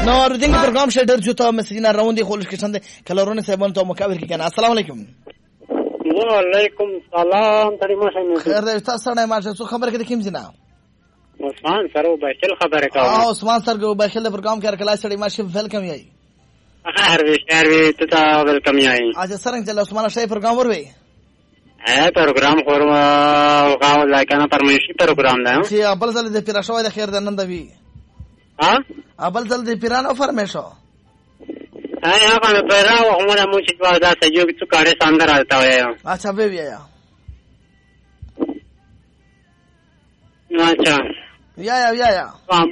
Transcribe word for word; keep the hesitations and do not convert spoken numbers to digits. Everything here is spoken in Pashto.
نو اوریدونکو پروګرام شه ډېر جوته مسجنا راوندې خولش کې څنګه کلرونه صاحبان ته مکابر کې کنه. السلام علیکم. وعلیکم السلام. تړي ما څنګه خیر دی تاسو نه ما څه خبر کې کوم جنا عثمان سره وبایل خبره کوم. او عثمان سره وبایل پروګرام کې کلا سړی ما شپ ویلکم یای. هر وی شهر وی ته ویلکم یای. اجه سره چې عثمان شای پروګرام ور وی. ا پروګرام خور او غاو لایکنه پرمیشي پروګرام ده. چې ابل زل د پیرا شوی د خیر د نن دی. ها؟ ابل زل د پیرانو فرمیشو. ا هغه پیرا او همره مو چې وا دا سجو چې کاره ساندر آتا وای. اچھا به بیا. اچھا. یا یا یا یا.